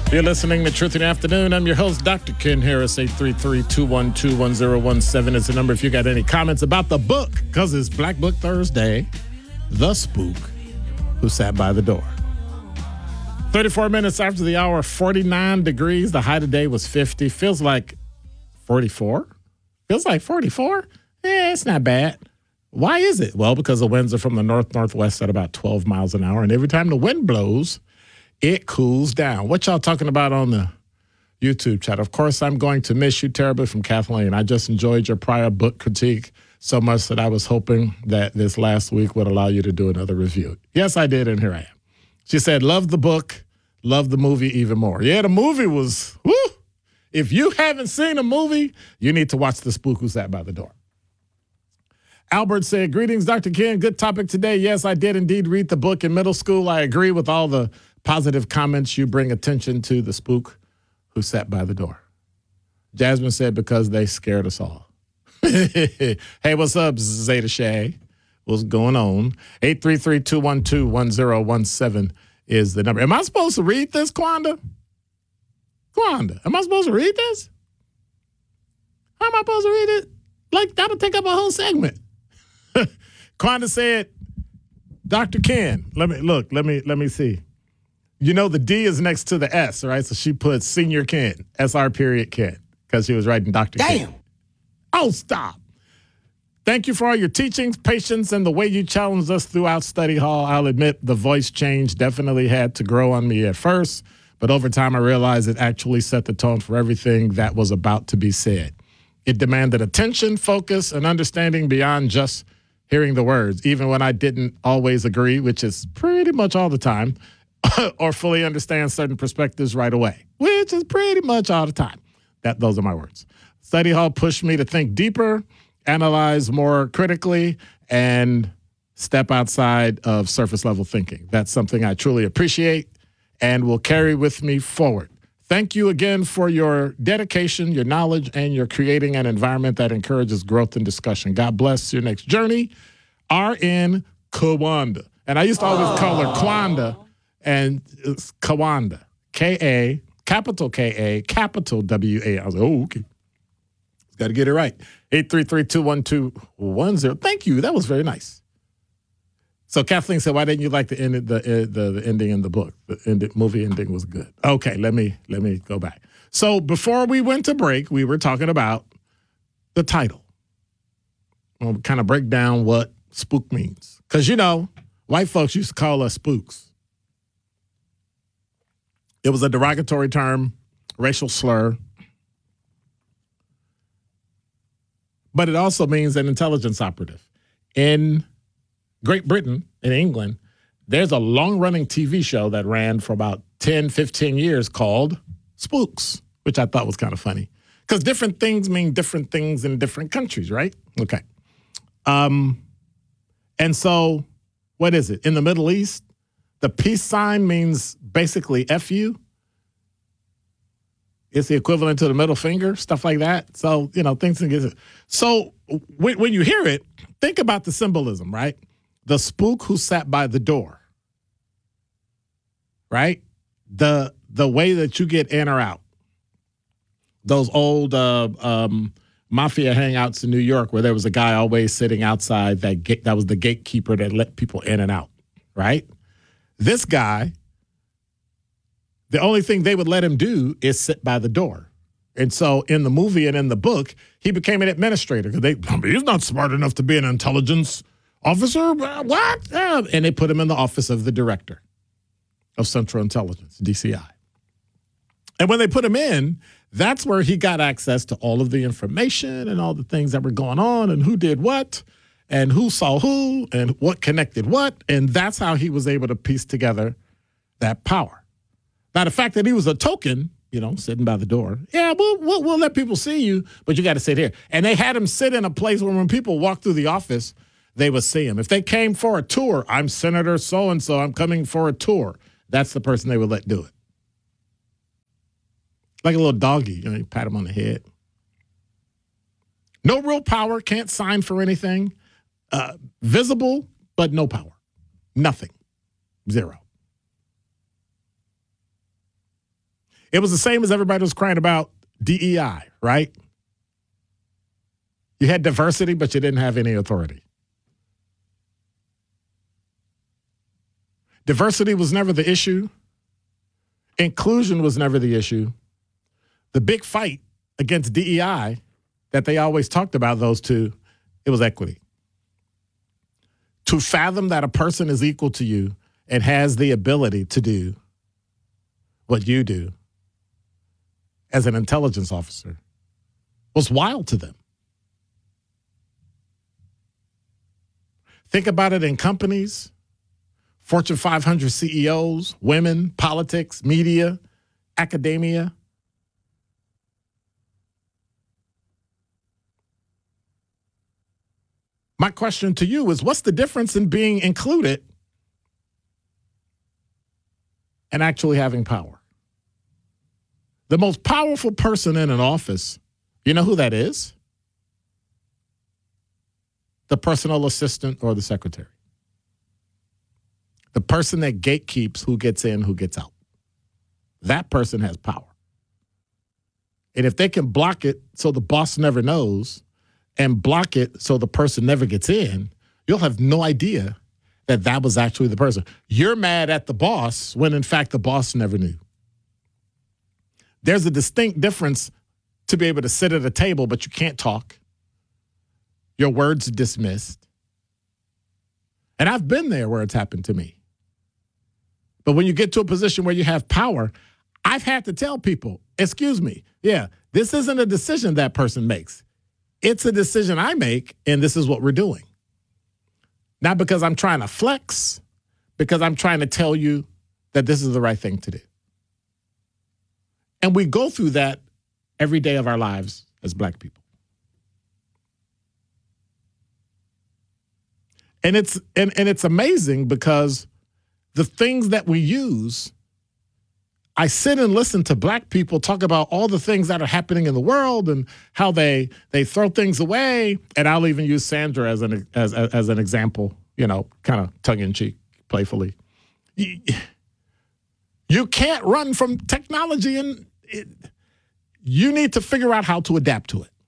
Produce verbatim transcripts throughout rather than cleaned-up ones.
You're listening to Truth in the Afternoon. I'm your host, Doctor Ken Harris. eight three three, two one two, one zero one seven is the number if you got any comments about the book, because it's Black Book Thursday, The Spook Who Sat by the Door. thirty-four minutes after the hour, forty-nine degrees. The high today was fifty. Feels like forty-four? Feels like forty-four? Eh, it's not bad. Why is it? Well, because the winds are from the north-northwest at about twelve miles an hour, and every time the wind blows, it cools down. What y'all talking about on the YouTube chat? Of course, I'm going to miss you terribly from Kathleen. I just enjoyed your prior book critique so much that I was hoping that this last week would allow you to do another review. Yes, I did, and here I am. She said, love the book, love the movie even more. Yeah, the movie was, whoo. If you haven't seen a movie, you need to watch The Spook Who Sat by the Door. Albert said, greetings, Doctor Ken. Good topic today. Yes, I did indeed read the book in middle school. I agree with all the positive comments. You bring attention to the spook who sat by the door. Jasmine said, because they scared us all. Hey, what's up, Zeta Shay? What's going on? eight three three, two one two, one zero one seven is the number. Am I supposed to read this, Quanda? Quanda, am I supposed to read this? How am I supposed to read it? Like, that'll take up a whole segment. Quanda said, Doctor Ken, let me, look, let me, let me see. You know, the D is next to the S, right? So she put Senior Ken, S R period Ken, because she was writing Doctor Ken. Damn. Oh, stop. Thank you for all your teachings, patience, and the way you challenged us throughout study hall. I'll admit the voice change definitely had to grow on me at first, but over time I realized it actually set the tone for everything that was about to be said. It demanded attention, focus, and understanding beyond just hearing the words, even when I didn't always agree, which is pretty much all the time, or fully understand certain perspectives right away, which is pretty much all the time. That those are my words. Study hall pushed me to think deeper, analyze more critically, and step outside of surface level thinking. That's something I truly appreciate and will carry with me forward. Thank you again for your dedication, your knowledge, and your creating an environment that encourages growth and discussion. God bless your next journey. R N Kawanda. And I used to always call her Kwanda, and it's Kawanda. K A, capital K A, capital W A. I was like, oh, okay. Got to get it right. eight three three, two one two, one zero. Thank you. That was very nice. So Kathleen said, why didn't you like the end, the, the, the ending in the book? The end, movie ending was good. Okay, let me let me go back. So before we went to break, we were talking about the title. We'll kind of break down what spook means. Because, you know, white folks used to call us spooks. It was a derogatory term, racial slur. But it also means an intelligence operative. In Great Britain, in England, there's a long-running T V show that ran for about ten, fifteen years called Spooks, which I thought was kind of funny. Because different things mean different things in different countries, right? Okay. Um, and so, what is it? In the Middle East, the peace sign means basically F you. It's the equivalent to the middle finger, stuff like that. So, you know, things can get... So, when, when you hear it, think about the symbolism, right? The spook who sat by the door, right? The the way that you get in or out. Those old uh, um, mafia hangouts in New York where there was a guy always sitting outside that gate, that was the gatekeeper that let people in and out, right? This guy, the only thing they would let him do is sit by the door. And so in the movie and in the book, he became an administrator because they, I mean, he's not smart enough to be an intelligence officer. What? Uh, and they put him in the office of the director of Central Intelligence, D C I. And when they put him in, that's where he got access to all of the information and all the things that were going on and who did what and who saw who and what connected what. And that's how he was able to piece together that power. Now, the fact that he was a token, you know, sitting by the door, yeah, we'll, we'll, we'll let people see you, but you got to sit here. And they had him sit in a place where when people walked through the office, they would see him. If they came for a tour, I'm Senator so-and-so, I'm coming for a tour. That's the person they would let do it. Like a little doggy, you know, you pat him on the head. No real power, can't sign for anything. Uh, visible, but no power. Nothing. Zero. It was the same as everybody was crying about D E I, right? You had diversity, but you didn't have any authority. Diversity was never the issue. Inclusion was never the issue. The big fight against D E I that they always talked about, those two, it was equity. To fathom that a person is equal to you and has the ability to do what you do as an intelligence officer was wild to them. Think about it in companies, Fortune five hundred C E Os, women, politics, media, academia. My question to you is, what's the difference in being included and actually having power? The most powerful person in an office, you know who that is? The personal assistant or the secretary. The person that gatekeeps who gets in, who gets out. That person has power. And if they can block it so the boss never knows, and block it so the person never gets in, you'll have no idea that that was actually the person. You're mad at the boss when, in fact, the boss never knew. There's a distinct difference to be able to sit at a table, but you can't talk. Your words are dismissed. And I've been there where it's happened to me. But when you get to a position where you have power, I've had to tell people, excuse me, yeah, this isn't a decision that person makes. It's a decision I make, and this is what we're doing. Not because I'm trying to flex, because I'm trying to tell you that this is the right thing to do. And we go through that every day of our lives as Black people. And it's and, and it's amazing because the things that we use, I sit and listen to Black people talk about all the things that are happening in the world and how they they throw things away. And I'll even use Sandra as an as as an example, you know, kind of tongue in cheek, playfully. You, you can't run from technology, and it, you need to figure out how to adapt to it.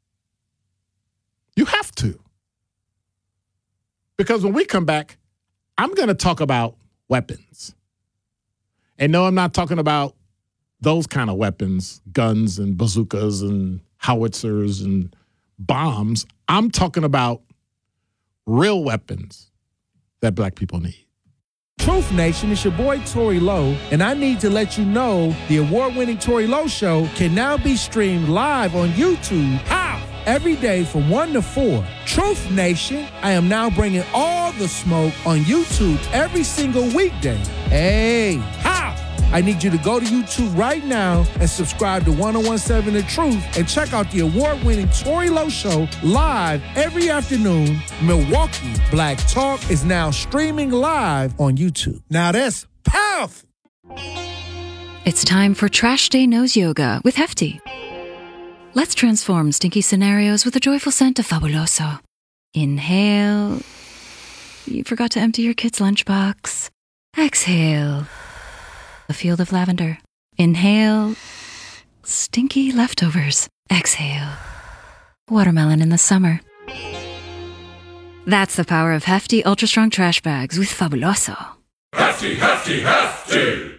You have to. Because when we come back, I'm going to talk about weapons. And no, I'm not talking about those kind of weapons, guns and bazookas and howitzers and bombs. I'm talking about real weapons that Black people need. Truth Nation, it's your boy Tory Lowe, and I need to let you know the award-winning Tory Lowe Show can now be streamed live on YouTube. How? Every day from one to four. Truth Nation, I am now bringing all the smoke on YouTube every single weekday. Hey, how? I need you to go to YouTube right now and subscribe to ten seventeen The Truth and check out the award-winning Tory Lowe Show live every afternoon. Milwaukee Black Talk is now streaming live on YouTube. Now that's powerful. It's time for Trash Day Nose Yoga with Hefty. Let's transform stinky scenarios with a joyful scent of Fabuloso. Inhale. You forgot to empty your kid's lunchbox. Exhale. A field of lavender. Inhale. Stinky leftovers. Exhale. Watermelon in the summer. That's the power of Hefty Ultra Strong Trash Bags with Fabuloso. Hefty, Hefty, Hefty!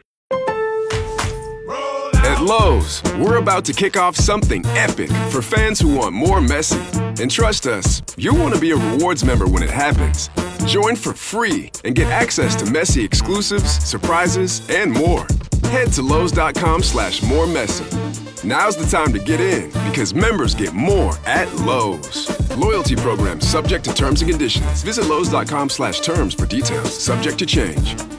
At Lowe's, we're about to kick off something epic for fans who want more messy. And trust us, you'll want to be a rewards member when it happens. Join for free and get access to messy exclusives, surprises, and more. Head to Lowe's.com slash more messy. Now's the time to get in because members get more at Lowe's. Loyalty program subject to terms and conditions. Visit Lowe's.com slash terms for details. Subject to change.